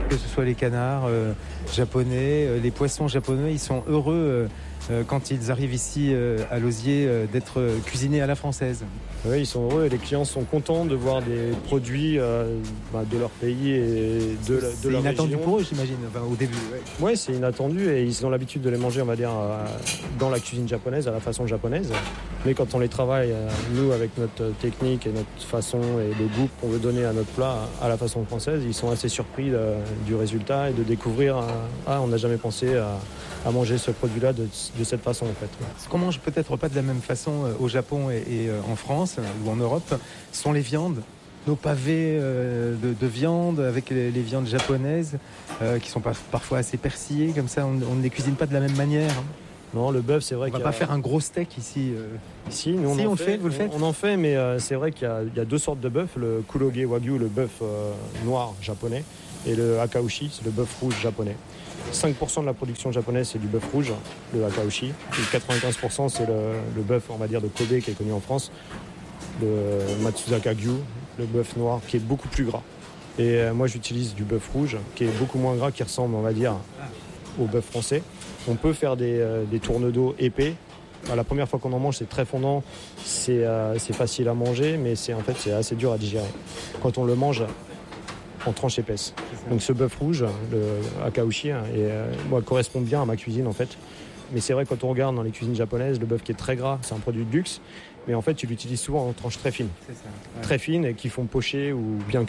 que ce soit les canards japonais, les poissons japonais, ils sont heureux quand ils arrivent ici à Lauziers d'être cuisinés à la française. Oui, ils sont heureux et les clients sont contents de voir des produits de leur pays et de leur région. C'est inattendu pour eux, j'imagine, au début. Oui, c'est inattendu et ils ont l'habitude de les manger, on va dire, dans la cuisine japonaise, à la façon japonaise. Mais quand on les travaille, nous, avec notre technique et notre façon et le goût qu'on veut donner à notre plat à la façon française, ils sont assez surpris du résultat et de découvrir on n'a jamais pensé à manger ce produit-là de cette façon, en fait. Ce qu'on mange peut-être pas de la même façon au Japon et en France ou en Europe sont les viandes. Nos pavés de viande avec les viandes japonaises qui sont parfois assez persillées, comme ça on ne les cuisine pas de la même manière. Non, le bœuf, c'est vrai qu'on va pas faire un gros steak ici. Si, nous, on le fait, vous le faites. On en fait, mais c'est vrai qu'il y a deux sortes de bœuf, le Kuroge Wagyu, le bœuf noir japonais, et le Akaushi, c'est le bœuf rouge japonais. 5% de la production japonaise, c'est du bœuf rouge, le Akaushi, et 95% c'est le bœuf, on va dire, de Kobe qui est connu en France, le Matsuzaka Gyu, le bœuf noir, qui est beaucoup plus gras. Et moi, j'utilise du bœuf rouge, qui est beaucoup moins gras, qui ressemble, on va dire, au bœuf français. On peut faire des tournes d'eau épais. La première fois qu'on en mange, c'est très fondant, c'est facile à manger, mais c'est assez dur à digérer. Quand on le mange en tranches épaisses. Donc ce bœuf rouge, le Akaushi, correspond bien à ma cuisine en fait. Mais c'est vrai, quand on regarde dans les cuisines japonaises, le bœuf qui est très gras, c'est un produit de luxe. Mais en fait, tu l'utilises souvent en tranches très fines. C'est ça, ouais. Très fines et qui font pocher ou bien